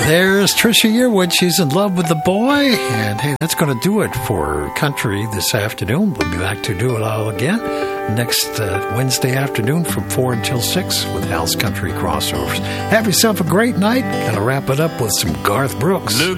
There's Trisha Yearwood. She's in love with the boy. And hey, that's going to do it for country this afternoon. We'll be back to do it all again next Wednesday afternoon from 4 until 6 with Hal's Country Crossovers. Have yourself a great night. Gonna wrap it up with some Garth Brooks.